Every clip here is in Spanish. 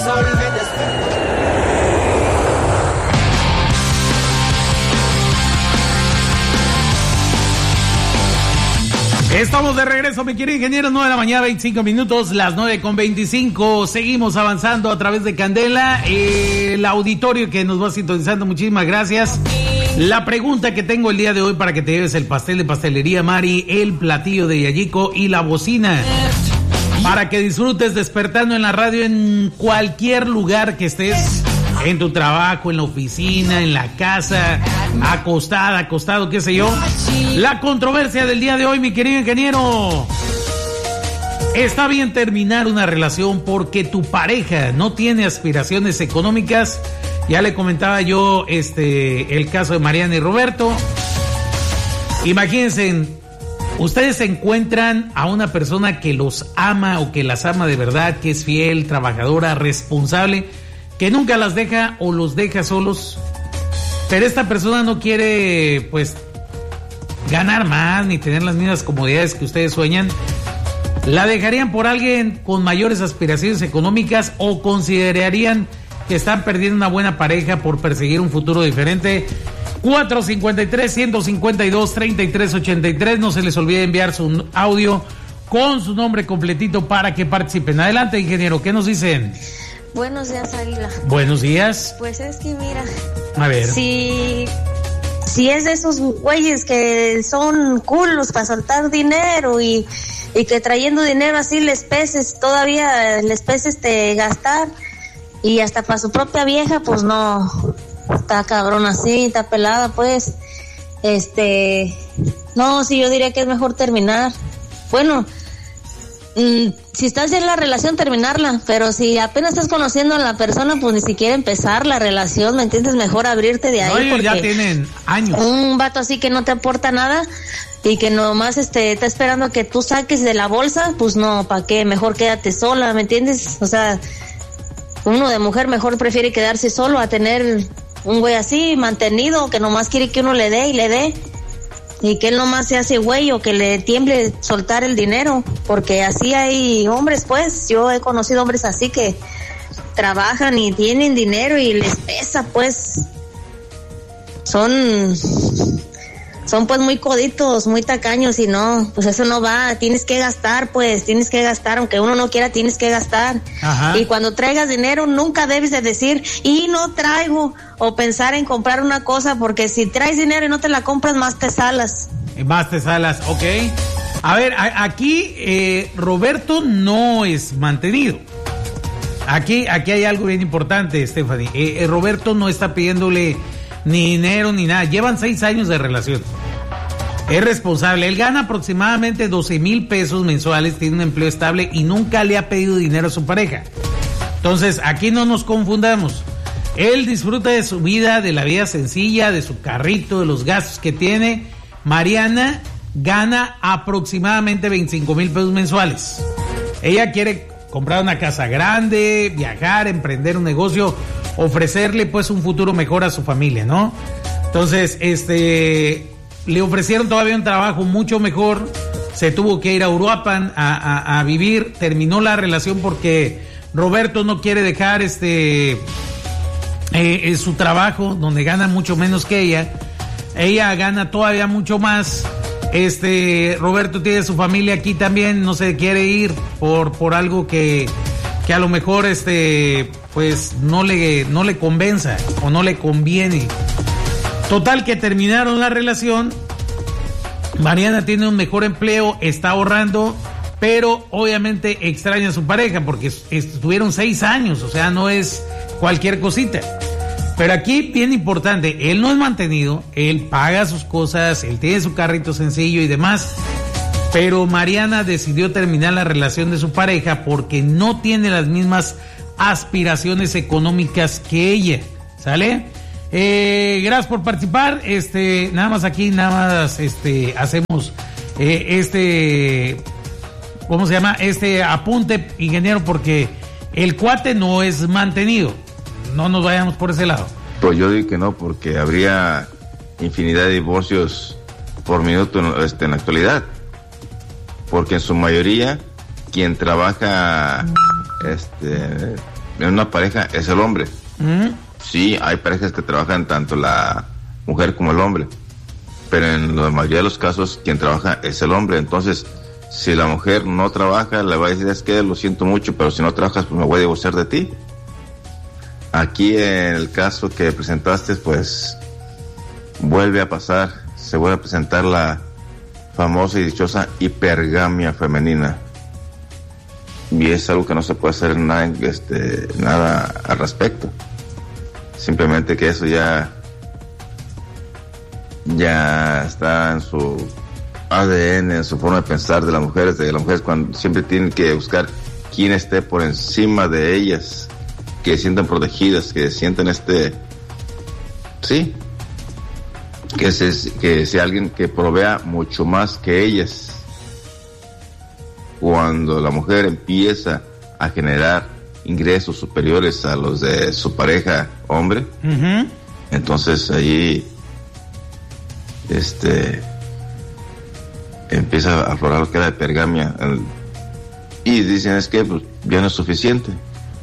Estamos de regreso, mi querido ingeniero, 9 de la mañana, 25 minutos, las 9:25. Seguimos avanzando a través de Candela. El auditorio que nos va sintonizando, muchísimas gracias. La pregunta que tengo el día de hoy para que te lleves el pastel de pastelería Mari, el platillo de Yayico y la bocina, para que disfrutes despertando en la radio en cualquier lugar que estés, en tu trabajo, en la oficina, en la casa, acostado, qué sé yo. La controversia del día de hoy, mi querido ingeniero. ¿Está bien terminar una relación porque tu pareja no tiene aspiraciones económicas? Ya le comentaba yo el caso de Mariana y Roberto. Imagínense, ustedes encuentran a una persona que los ama o que las ama de verdad, que es fiel, trabajadora, responsable, que nunca las deja o los deja solos, pero esta persona no quiere, pues, ganar más ni tener las mismas comodidades que ustedes sueñan. ¿La dejarían por alguien con mayores aspiraciones económicas o considerarían que están perdiendo una buena pareja por perseguir un futuro diferente? 453-152-3383. No se les olvide enviar su audio con su nombre completito para que participen. Adelante, ingeniero, ¿qué nos dicen? Buenos días, Águila. Buenos días. Pues es que mira, a ver, si es de esos güeyes que son culos para soltar dinero y que trayendo dinero así les peses gastar, y hasta para su propia vieja, pues no, está cabrón así, está pelada, pues, no, sí, yo diría que es mejor terminar. Bueno, si estás en la relación, terminarla, pero si apenas estás conociendo a la persona, pues ni siquiera empezar la relación, ¿me entiendes? Mejor abrirte de ahí. No, ya tienen años. Un vato así que no te aporta nada y que nomás está esperando que tú saques de la bolsa, pues no, ¿para qué? Mejor quédate sola, ¿me entiendes? O sea, uno de mujer mejor prefiere quedarse solo a tener un güey así, mantenido, que nomás quiere que uno le dé y le dé. Y que él nomás se hace güey o que le tiemble soltar el dinero, porque así hay hombres, pues, yo he conocido hombres así que trabajan y tienen dinero y les pesa, pues, son pues muy coditos, muy tacaños y no, pues eso no va, tienes que gastar, aunque uno no quiera, tienes que gastar. Ajá. Y cuando traigas dinero nunca debes de decir, y no traigo, o pensar en comprar una cosa, porque si traes dinero y no te la compras, más te salas. Ok. A ver, aquí Roberto no es mantenido. Aquí hay algo bien importante, Stephanie. Roberto no está pidiéndole ni dinero ni nada. Llevan 6 años de relación. Es responsable. Él gana aproximadamente 12,000 pesos mensuales, tiene un empleo estable y nunca le ha pedido dinero a su pareja. Entonces, aquí no nos confundamos. Él disfruta de su vida, de la vida sencilla, de su carrito, de los gastos que tiene. Mariana gana aproximadamente 25,000 pesos mensuales. Ella quiere comprar una casa grande, viajar, emprender un negocio, ofrecerle pues un futuro mejor a su familia, ¿no? Entonces, le ofrecieron todavía un trabajo mucho mejor, se tuvo que ir a Uruapan a vivir, terminó la relación porque Roberto no quiere dejar su trabajo donde gana mucho menos que ella gana todavía mucho más. Roberto tiene su familia aquí también, no se quiere ir por algo que a lo mejor pues no le convenza o no le conviene. Total que terminaron la relación. Mariana tiene un mejor empleo, está ahorrando, pero obviamente extraña a su pareja porque estuvieron 6 años, o sea, no es cualquier cosita. Pero aquí, bien importante, él no es mantenido, él paga sus cosas, él tiene su carrito sencillo y demás, pero Mariana decidió terminar la relación de su pareja porque no tiene las mismas aspiraciones económicas que ella, ¿sale? Gracias por participar. Nada más hacemos ¿cómo se llama? Apunte, ingeniero, porque el cuate no es mantenido. No nos vayamos por ese lado. Pues yo digo que no, porque habría infinidad de divorcios por minuto en la actualidad. Porque en su mayoría quien trabaja en una pareja es el hombre. Sí, hay parejas que trabajan tanto la mujer como el hombre, pero en la mayoría de los casos quien trabaja es el hombre. Entonces, si la mujer no trabaja, le va a decir, es que lo siento mucho, pero si no trabajas, pues me voy a divorciar de ti. Aquí en el caso que presentaste, pues vuelve a pasar, se vuelve a presentar la famosa y dichosa hipergamia femenina. Y es algo que no se puede hacer nada al respecto. Simplemente que eso ya está en su ADN, en su forma de pensar de las mujeres cuando siempre tienen que buscar quién esté por encima de ellas, que se sientan protegidas, que sientan que sea alguien que provea mucho más que ellas. Cuando la mujer empieza a generar ingresos superiores a los de su pareja hombre, entonces ahí empieza a aflorar lo que era de hipergamia, y dicen, es que pues, ya no es suficiente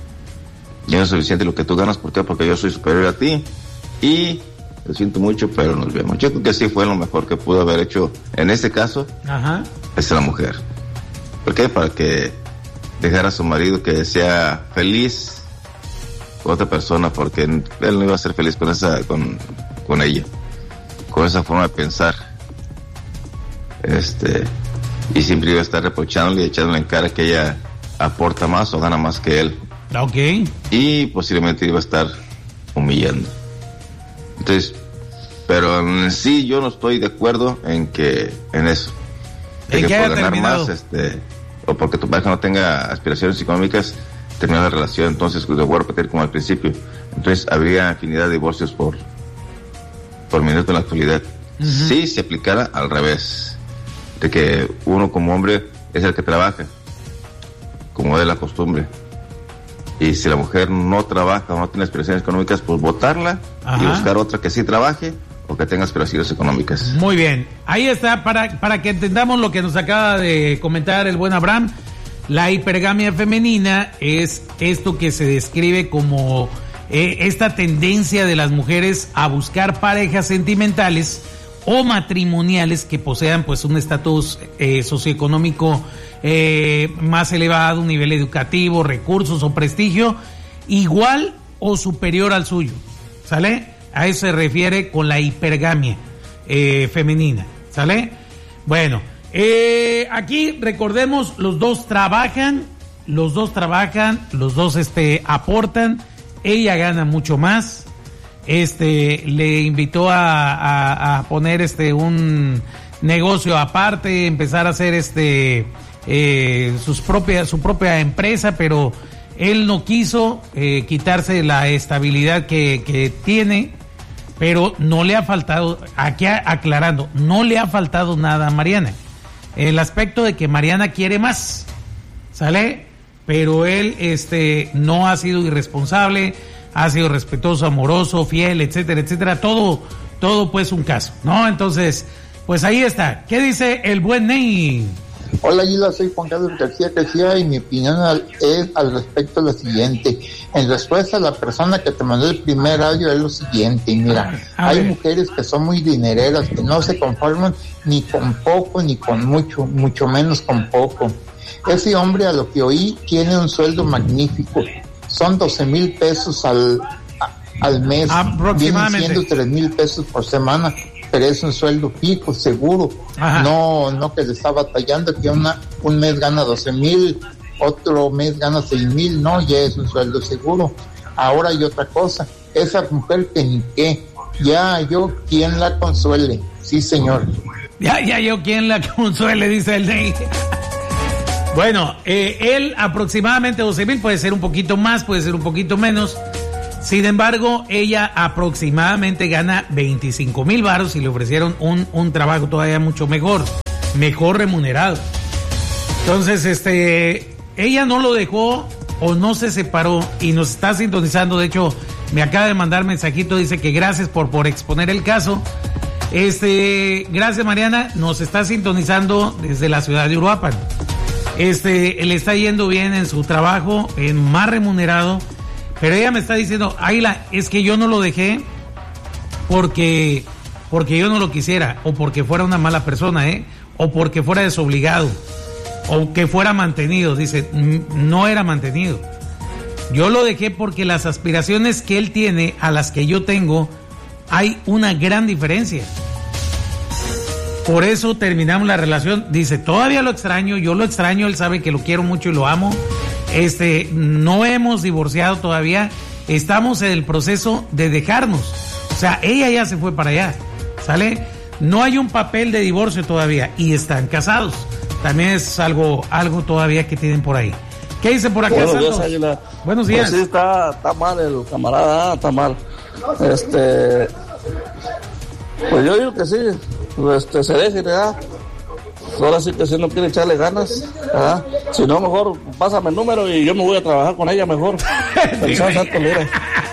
lo que tú ganas. ¿Por qué? Porque yo soy superior a ti y lo siento mucho, pero nos vemos. Yo creo que sí fue lo mejor que pudo haber hecho en este caso. Es la mujer. ¿Por qué? Para que dejara a su marido que sea feliz con otra persona, porque él no iba a ser feliz con ella, con esa forma de pensar. Y siempre iba a estar reprochándole y echándole en cara que ella aporta más o gana más que él. Y posiblemente iba a estar humillando. Entonces, pero en sí yo no estoy de acuerdo en eso. De que por ganar más, o porque tu pareja no tenga aspiraciones económicas, terminar la relación. Entonces, lo voy a repetir como al principio. Entonces, habría infinidad de divorcios por minuto en la actualidad. Si se aplicara al revés, de que uno como hombre es el que trabaja, como es la costumbre. Y si la mujer no trabaja o no tiene aspiraciones económicas, pues votarla y buscar otra que sí trabaje o que tenga aspiraciones económicas. Muy bien, ahí está, para que entendamos lo que nos acaba de comentar el buen Abraham. La hipergamia femenina es esto que se describe como esta tendencia de las mujeres a buscar parejas sentimentales o matrimoniales que posean pues un estatus socioeconómico más elevado, un nivel educativo, recursos o prestigio igual o superior al suyo, ¿sale? A eso se refiere con la hipergamia femenina, ¿sale? Bueno, aquí recordemos, los dos trabajan, los dos aportan, ella gana mucho más, le invitó a poner un negocio aparte, empezar a hacer su propia empresa, pero él no quiso quitarse la estabilidad que tiene, pero no le ha faltado, aquí aclarando, no le ha faltado nada a Mariana, el aspecto de que Mariana quiere más, ¿sale? Pero él no ha sido irresponsable, ha sido respetuoso, amoroso, fiel, etcétera, etcétera, todo pues un caso, ¿no? Entonces, pues ahí está. ¿Qué dice el buen Ney? Hola, Gila, soy Juan Carlos García y mi opinión es al respecto la siguiente. En respuesta a la persona que te mandó el primer audio es lo siguiente, mira, hay mujeres que son muy dinereras, que no se conforman ni con poco ni con mucho menos con poco. Ese hombre, a lo que oí, tiene un sueldo magnífico, son 12,000 pesos al mes, aproximadamente, vienen siendo 3,000 pesos por semana, pero es un sueldo fijo, seguro. No que le está batallando, que un mes gana 12,000, otro mes gana 6,000, no, ya es un sueldo seguro. Ahora hay otra cosa, esa mujer que ni qué, ya yo quien la consuele, sí señor. Ya yo quien la consuele, dice el Ney. Bueno, él aproximadamente 12,000, puede ser un poquito más, puede ser un poquito menos. Sin embargo, ella aproximadamente gana 25,000 varos y le ofrecieron un trabajo todavía mucho mejor remunerado. Entonces, ella no lo dejó o no se separó y nos está sintonizando. De hecho, me acaba de mandar mensajito, dice que gracias por exponer el caso. Gracias, Mariana, nos está sintonizando desde la ciudad de Uruapan. Le está yendo bien en su trabajo, en más remunerado. Pero ella me está diciendo, Águila, es que yo no lo dejé porque yo no lo quisiera, o porque fuera una mala persona, o porque fuera desobligado, o que fuera mantenido. Dice, no era mantenido. Yo lo dejé porque las aspiraciones que él tiene a las que yo tengo, hay una gran diferencia. Por eso terminamos la relación. Dice, todavía lo extraño, yo lo extraño, él sabe que lo quiero mucho y lo amo. No hemos divorciado todavía, estamos en el proceso de dejarnos. O sea, ella ya se fue para allá, ¿sale? No hay un papel de divorcio todavía y están casados. También es algo todavía que tienen por ahí. ¿Qué dice por acá? Buenos días, Águila. Buenos días. Pues sí, está mal el camarada, está mal. Pues yo digo que sí, se deje, ¿verdad? Ahora sí que si no quiere echarle ganas, ¿verdad? Si no, mejor pásame el número y yo me voy a trabajar con ella mejor. Santo, mira.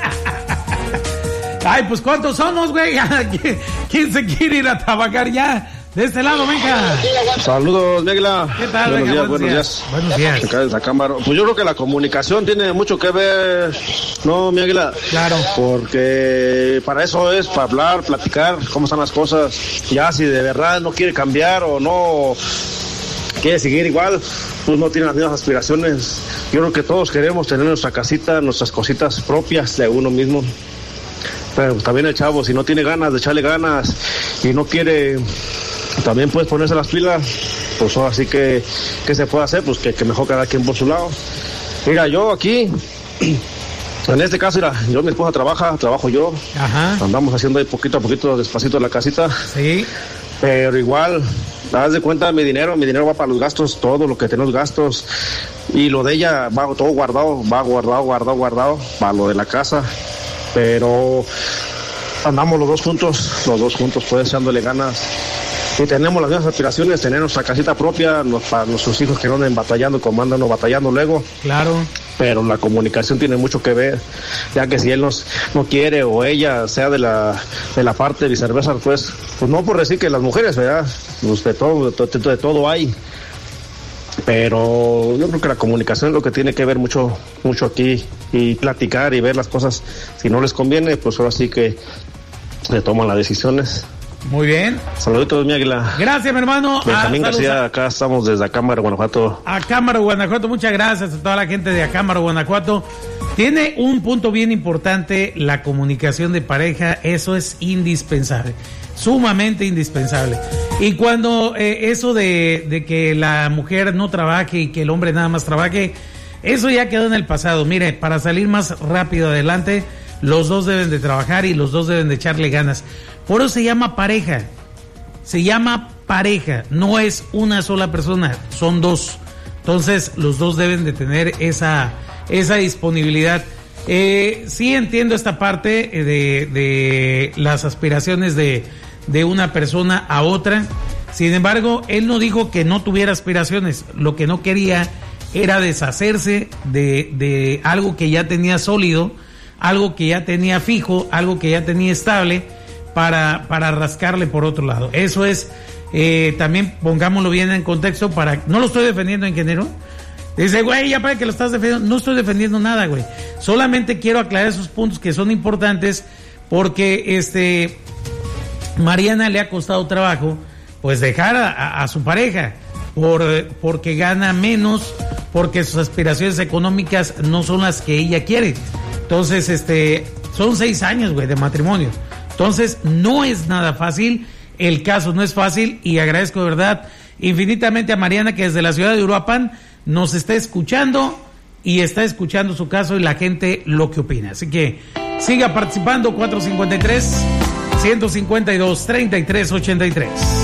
Ay, pues ¿cuántos somos, güey? ¿Quién se quiere ir a trabajar ya? De este lado, venga. Saludos, Águila. ¿Qué tal? Buenos días. Buenos días. Acá desde Acámbaro. Pues yo creo que la comunicación tiene mucho que ver, ¿no, mi Águila? Claro. Porque para eso es, para hablar, platicar cómo están las cosas. Ya si de verdad no quiere cambiar o no quiere seguir igual, pues no tiene las mismas aspiraciones. Yo creo que todos queremos tener nuestra casita, nuestras cositas propias de uno mismo. Pero pues, también el chavo, si no tiene ganas de echarle ganas y no quiere, también puedes ponerse las pilas. Pues ahora sí que ¿qué se puede hacer? Pues que mejor cada quien por su lado. Mira, yo aquí, en este caso, mira, mi esposa trabajo yo. Ajá. Andamos haciendo ahí poquito a poquito, despacito la casita. Sí. Pero igual, haz de cuenta, mi dinero va para los gastos, todo lo que tenemos gastos. Y lo de ella va todo guardado para lo de la casa. Pero andamos los dos juntos, pues echándole ganas. Y tenemos las mismas aspiraciones, tener nuestra casita propia, para nuestros hijos que no anden batallando como andan batallando luego. Claro. Pero la comunicación tiene mucho que ver, ya que si él no quiere o ella sea de la parte viceversa, pues no por decir que las mujeres, ¿verdad? Pues de todo hay. Pero yo creo que la comunicación es lo que tiene que ver mucho aquí, y platicar y ver las cosas. Si no les conviene, pues ahora sí que se toman las decisiones. Muy bien. Saluditos, mi Águila. Gracias, mi hermano. Benjamín García, acá estamos desde Acámbaro, Guanajuato. Acámbaro, Guanajuato, muchas gracias a toda la gente de Acámbaro, Guanajuato. Tiene un punto bien importante, la comunicación de pareja, eso es indispensable, sumamente indispensable. Y cuando eso de que la mujer no trabaje y que el hombre nada más trabaje, eso ya quedó en el pasado. Mire, para salir más rápido adelante, los dos deben de trabajar y los dos deben de echarle ganas. Por eso se llama pareja, no es una sola persona, son dos. Entonces los dos deben de tener esa disponibilidad. Sí entiendo esta parte de las aspiraciones de una persona a otra. Sin embargo, él no dijo que no tuviera aspiraciones. Lo que no quería era deshacerse de algo que ya tenía sólido, algo que ya tenía fijo, algo que ya tenía estable, para rascarle por otro lado. Eso es, también pongámoslo bien en contexto, no lo estoy defendiendo, ingeniero. Dice, güey, ya para que lo estás defendiendo. No estoy defendiendo nada, güey. Solamente quiero aclarar esos puntos que son importantes, porque Mariana le ha costado trabajo, pues, dejar a su pareja, porque gana menos, porque sus aspiraciones económicas no son las que ella quiere. Entonces, son 6 años, güey, de matrimonio. Entonces, no es nada fácil, el caso no es fácil, y agradezco de verdad infinitamente a Mariana, que desde la ciudad de Uruapan nos está escuchando y está escuchando su caso y la gente lo que opina. Así que siga participando, 453-152-3383.